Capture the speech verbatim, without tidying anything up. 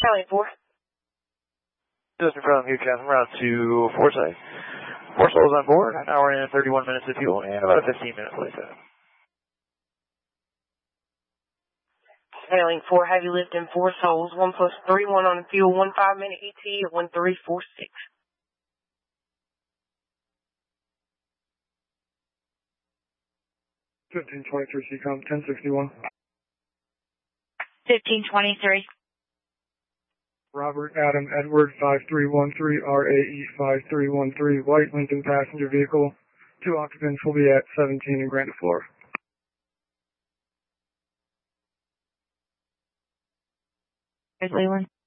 Sailing four. Just from Hugh Chasm route to Forsyth. Four souls on board, an hour and thirty-one minutes of fuel, and about a fifteen minute flight time. Sailing four, heavy lift and four souls, one plus three, one on the fuel, one five minute E T at one three four six. fifteen twenty-three C COM, ten sixty-one. fifteen twenty-three. Robert Adam Edward five three one three R A E five three one three, white Lincoln passenger vehicle. Two occupants will be at seventeen in Grandiflora. Here's Leland.